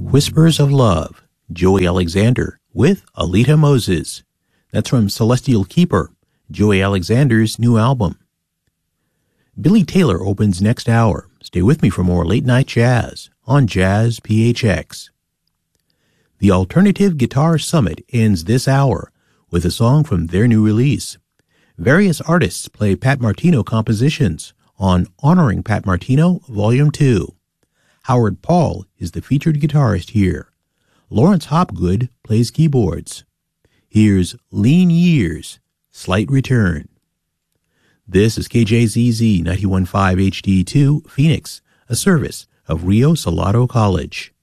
Whispers of Love, Joey Alexander with Alita Moses. That's from Celestial Keeper, Joey Alexander's new album. Billy Taylor opens next hour. Stay with me for more late night jazz on Jazz PHX. The Alternative Guitar Summit ends this hour with a song from their new release. Various artists play Pat Martino compositions on Honoring Pat Martino Volume 2. Howard Paul is the featured guitarist here. Lawrence Hopgood plays keyboards. Here's Lean Years, Slight Return. This is KJZZ 91.5 HD2, Phoenix, a service of Rio Salado College.